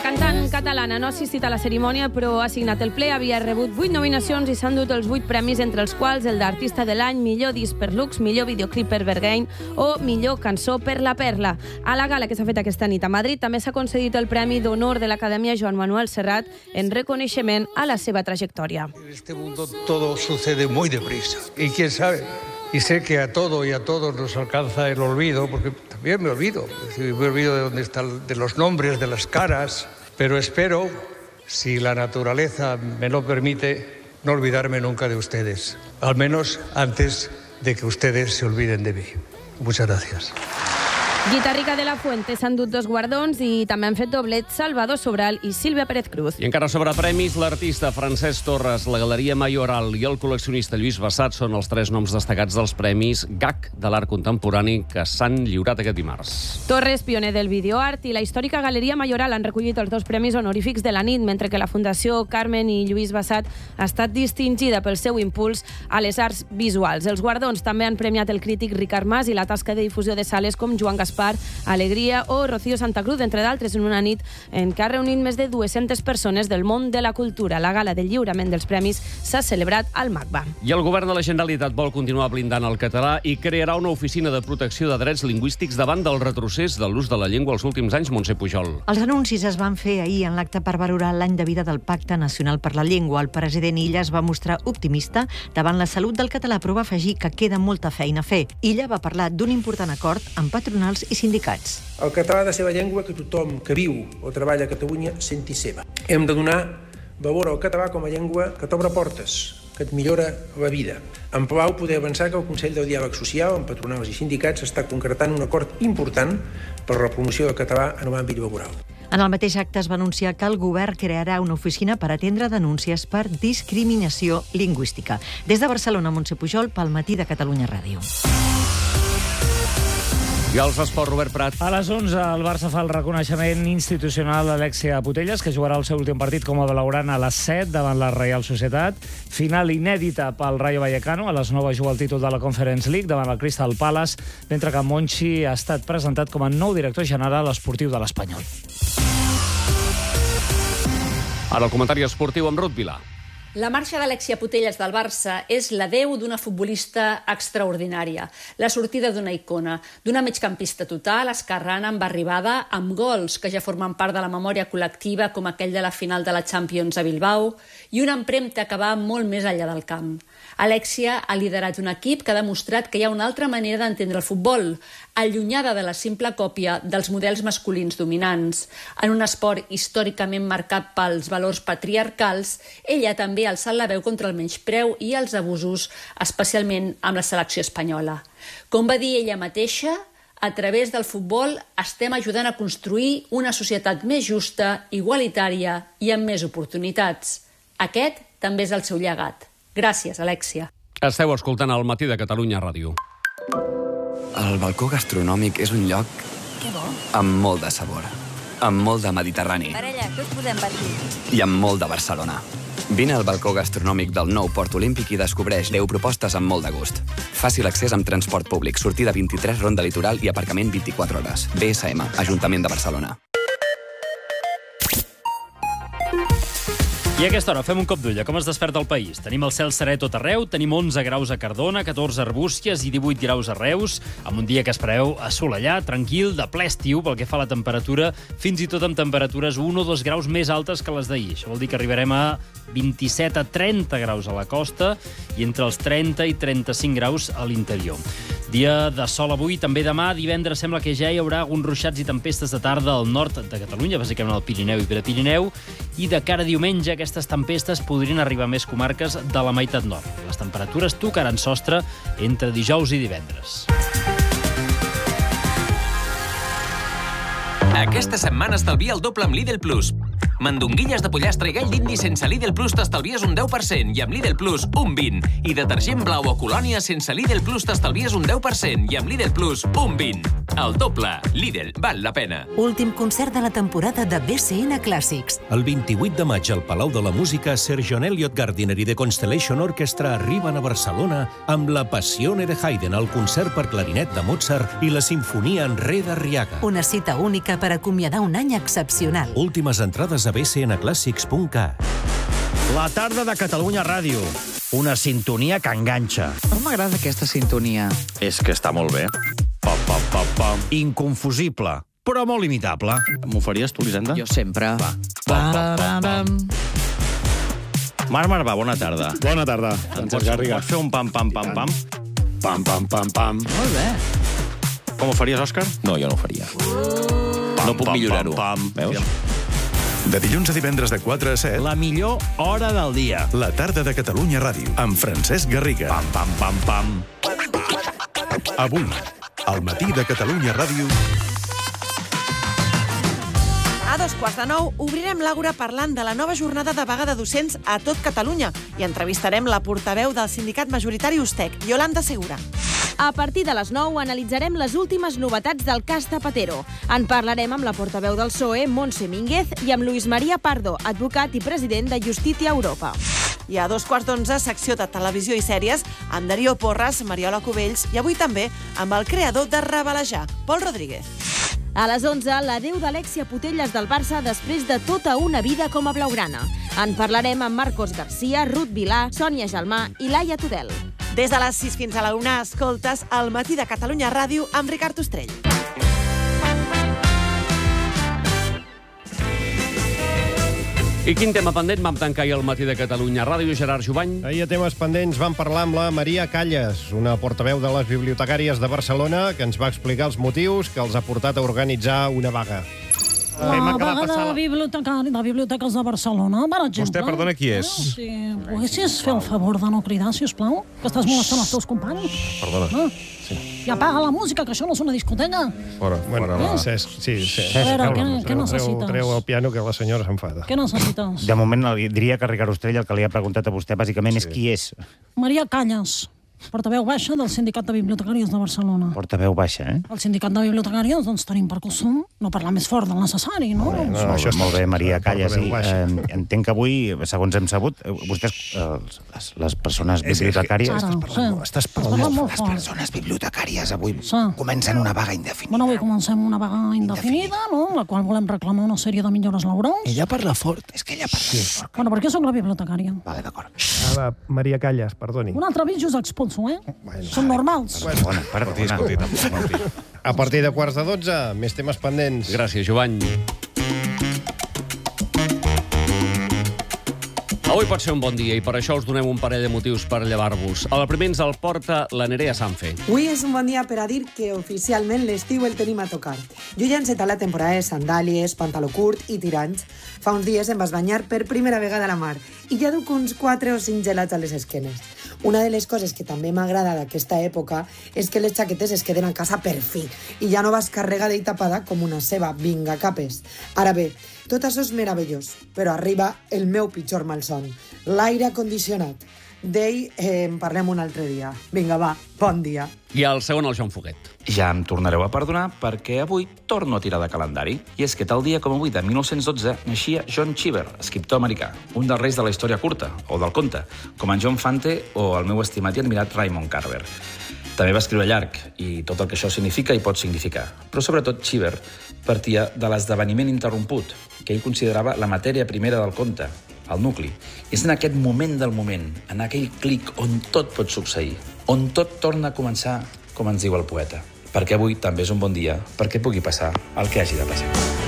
cantant catalana no ha assistit a la cerimònia, però ha signat el ple, havia rebut 8 nominacions i s'han dut els 8 premis, entre els quals el d'Artista de l'Any, millor disc per Lux, millor videoclip per Berghain o millor cançó per La Perla. A la gala que s'ha fet aquesta nit a Madrid també s'ha concedit el Premi d'Honor de l'Acadèmia Joan Manuel Serrat en reconeixement a la seva trajectòria. En este mundo todo sucede muy deprisa. Y quién sabe, y sé que a todo y a todos nos alcanza el olvido, porque también me olvido. Es decir, me olvido de dónde están, de los nombres, de las caras, pero espero, si la naturaleza me lo permite, no olvidarme nunca de ustedes, al menos antes de que ustedes se olviden de mí. Muchas gracias. Guitarrica de la Fuente s'han dut 2 guardons i també han fet doblet Salvador Sobral i Sílvia Pérez Cruz. I encara sobre premis, l'artista Francesc Torres, la Galeria Mayoral i el col·leccionista Lluís Bassat són els 3 noms destacats dels premis GAC de l'art contemporani que s'han lliurat aquest dimarts. Torres, pioner del videoart, i la històrica Galeria Mayoral han recollit els 2 premis honorífics de la nit, mentre que la Fundació Carmen i Lluís Bassat ha estat distingida pel seu impuls a les arts visuals. Els guardons també han premiat el crític Ricard Mas i la tasca de difusió de sales com Joan Gaspar, Alegria o Rocío Santa Cruz, entre d'altres, en una nit en què ha reunit més de 200 persones del món de la cultura. La gala del lliurament dels premis s'ha celebrat al MACBA. I el govern de la Generalitat vol continuar blindant el català i crearà una oficina de protecció de drets lingüístics davant del retrocés de l'ús de la llengua els últims anys. Montse Pujol. Els anuncis es van fer ahir en l'acte per valorar l'any de vida del Pacte Nacional per la Llengua. El president Illa es va mostrar optimista davant la salut del català, però va afegir que queda molta feina a fer. Illa va parlar d'un important acord amb patronals i sindicats. El català ha de ser la llengua que tothom que viu o treballa a Catalunya senti seva. Hem de donar valor al català com a llengua que t'obre portes, que et millora la vida. Em plau poder avançar que el Consell del Diàleg Social, amb patronals i sindicats, està concretant un acord important per a la promoció del català en l'àmbit laboral. En el mateix acte es va anunciar que el govern crearà una oficina per atendre denúncies per discriminació lingüística. Des de Barcelona, Montse Pujol, pel Matí de Catalunya Ràdio. I els esports, Robert Prat. A les 11 el Barça fa el reconeixement institucional a Alexia Putellas, que jugarà el seu últim partit com a blaugrana a les 7 davant la Reial Societat. Final inèdita pel Rayo Vallecano. A les 9 juga el títol de la Conference League davant el Crystal Palace, mentre que Monchi ha estat presentat com a nou director general esportiu de l'Espanyol. Ara el comentari esportiu amb Ruth Vilà. La marxa d'Alexia Putellas del Barça és l'adeu d'una futbolista extraordinària, la sortida d'una icona, d'una migcampista total, esquerrana, amb arribada, amb gols que ja formen part de la memòria col·lectiva, com aquell de la final de la Champions a Bilbao, i una empremta que va molt més enllà del camp. Alexia ha liderat un equip que ha demostrat que hi ha una altra manera d'entendre el futbol, allunyada de la simple còpia dels models masculins dominants. En un esport històricament marcat pels valors patriarcals, ella també ha alçat la veu contra el menyspreu i els abusos, especialment amb la selecció espanyola. Com va dir ella mateixa, a través del futbol estem ajudant a construir una societat més justa, igualitària i amb més oportunitats. Aquest també és el seu llegat. Gràcies, Alexia. Esteu escoltant el Matí de Catalunya Ràdio. El balcó gastronòmic és un lloc amb molt de sabor, amb molt de Mediterrani. Parella, què us podem patir? I amb molt de Barcelona. Vine al balcó gastronòmic del nou Port Olímpic i descobreix 10 propostes amb molt de gust. Fàcil accés amb transport públic, sortida 23, ronda litoral i aparcament 24 hores. BSM, Ajuntament de Barcelona. I a aquesta hora fem un cop d'ull a com es desperta el país. Tenim el cel serè tot arreu, tenim 11 graus a Cardona, 14 a Arbúcies i 18 graus a Reus, amb un dia que es preveu assolellat, tranquil, de ple estiu pel que fa a la temperatura, fins i tot amb temperatures 1 o 2 graus més altes que les d'ahir. Això vol dir que arribarem a 27 a 30 graus a la costa i entre els 30 i 35 graus a l'interior. Dia de sol avui, també demà. Divendres sembla que ja hi haurà alguns ruixats i tempestes de tarda al nord de Catalunya, bàsicament al Pirineu i Prepirineu, i de cara a diumenge aquestes tempestes podrien arribar a més comarques de la meitat nord. Les temperatures tocaran sostre entre dijous i divendres. Aquesta setmana estalvia el doble amb Lidl Plus. Mandonguilles de pollastre i gall d'indi sense Lidl Plus t'estalvies un 10% i amb Lidl Plus un 20%. I detergent blau o colònia sense Lidl Plus t'estalvies un 10% i amb Lidl Plus un 20%. El doble. Lidl val la pena. Últim concert de la temporada de BCN Clàssics. El 28 de maig al Palau de la Música, Sir John Elliott Gardiner i The Constellation Orchestra arriben a Barcelona amb La Passione de Haydn, el concert per clarinet de Mozart i la sinfonia en re d'Arriaga. Una cita única per acomiadar un any excepcional. Últimes entrades a bcnclassics.cat. La tarda de Catalunya Ràdio. Una sintonia que enganxa. No m'agrada aquesta sintonia. És que està molt bé. Pam, pam, pam, pam. Inconfusible, però molt imitable. M'ho faries tu, Elisenda? Jo sempre. Va. Pam, pam, pam, pam. Marc Marvà, bona tarda. Bona tarda, Francesc Garriga. Pots fer un pam, pam, pam, pam? Pam, pam, pam, pam. Molt bé. Com ho faries, Òscar? No, jo no ho faria. No puc millorar-ho. Veus? De dilluns a divendres de 4 a 7. La millor hora del dia. La tarda de Catalunya Ràdio, amb Francesc Garriga. Pam, pam, pam, pam. Avui, al matí de Catalunya Ràdio... A 8:45 obrirem l'Àgora parlant de la nova jornada de vaga de docents a tot Catalunya i entrevistarem la portaveu del sindicat majoritari USTEC, Yolanda Segura. A partir de les 9 analitzarem les últimes novetats del cas Zapatero. En parlarem amb la portaveu del PSOE, Montse Mínguez, i amb Luis María Pardo, advocat i president de Justícia Europa. I a 2:15, secció de televisió i sèries, amb Darío Porras, Mariola Cubells i avui també amb el creador de Rabalejar, Pol Rodríguez. A les 11, l'adeu d'Alexia Putellas del Barça després de tota una vida com a blaugrana. En parlarem amb Marcos García, Ruth Vilà, Sònia Gelmà i Laia Tudel. Des de les 6 fins a la 1 escoltes El matí de Catalunya Ràdio amb Ricard Ostrell. I quin tema pendent vam tancar ahir al matí de Catalunya Ràdio, Gerard Jubany? Ahir a temes pendents vam parlar amb la Maria Callas, una portaveu de les bibliotecàries de Barcelona, que ens va explicar els motius que els ha portat a organitzar una vaga. La vaga de biblioteques de Barcelona, per exemple. Vostè, perdona, qui és? Si poguessis fer el favor de no cridar, si us plau, que estàs molestant els teus companys. Perdona. I apaga la música, que això no és una discoteca. Fora, Cesc, sí. A veure, què necessites? Treu el piano, que la senyora s'enfada. Què necessites? De moment diria que Ricard Ostrell el que li ha preguntat a vostè bàsicament és qui és. Maria Callas, portaveu baixa del Sindicat de Bibliotecàries de Barcelona. Portaveu baixa, eh? El Sindicat de Bibliotecàries, doncs, tenim per costum no parlar més fort del necessari, no? Molt bé, Maria Callas. Entenc que avui, segons hem sabut, vostès, les persones bibliotecàries... Estàs parlant molt fort. Les persones bibliotecàries avui comencen una vaga indefinida. Bueno, avui comencem una vaga indefinida, no? La qual volem reclamar una sèrie de millores laborals. Ella parla fort. És que ella parla fort. Bueno, perquè soc la bibliotecària. Vale, d'acord. Maria Callas, perdoni. Un altre vídeo us expulso, Són normals. A partir de 11:15, més temes pendents. Gràcies, Jovany. Avui pot ser un bon dia i per això us donem un parell de motius per llevar-vos. El primer ens el porta la Nerea Sanfe. Avui és un bon dia per a dir que oficialment l'estiu el tenim a tocar. Jo ja he encetat la temporada de sandàlies, pantaló curt i tirants. Fa uns dies em vas banyar per primera vegada a la mar i ja duc uns 4 o 5 gelats a les esquenes. Una de les coses que també m'agrada d'aquesta època és que les xaquetes es queden a casa per fi i ja no vas carregada i tapada com una ceba, vinga capes. Ara bé, tot això és meravellós, però arriba el meu pitjor malson, l'aire condicionat. D'ell en parlem un altre dia. Vinga, va, bon dia. I el segon, el Joan Foguet. Ja em tornareu a perdonar perquè avui torno a tirar de calendari. I és que tal dia com avui de 1912 naixia John Cheever, escriptor americà, un dels reis de la història curta, o del conte, com en John Fante o el meu estimat i admirat Raymond Carver. També va escriure llarg, i tot el que això significa i pot significar. Però sobretot Cheever partia de l'esdeveniment interromput, que ell considerava la matèria primera del conte, el nucli. És en aquest moment del moment, en aquell clic on tot pot succeir, on tot torna a començar, com ens diu el poeta. Perquè avui també és un bon dia perquè pugui passar el que hagi de passar.